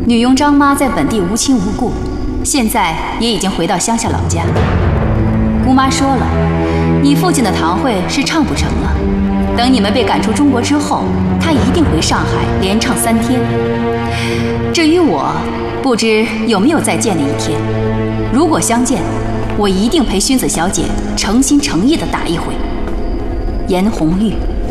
女佣张妈在本地无亲无故，现在也已经回到乡下老家。姑妈说了，你父亲的堂会是唱不成了，等你们被赶出中国之后，他一定回上海连唱3天。至于我，不知有没有再见的一天。如果相见，我一定陪薰子小姐诚心诚意地打一回。严红玉。